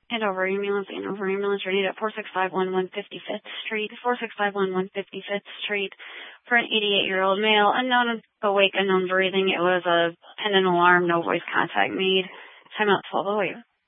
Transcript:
Andover ambulance, ready at 4651 155th Street, 4651 155th Street, for an 88-year-old male, unknown awake, unknown breathing. It was a pendant alarm, no voice contact made. Time out 1208.